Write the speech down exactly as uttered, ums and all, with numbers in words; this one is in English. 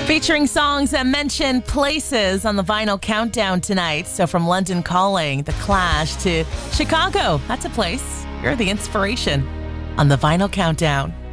Featuring songs that mention places on the Vinyl Countdown tonight. So from London Calling, The Clash, to Chicago, that's a place. You're the inspiration on the Vinyl Countdown.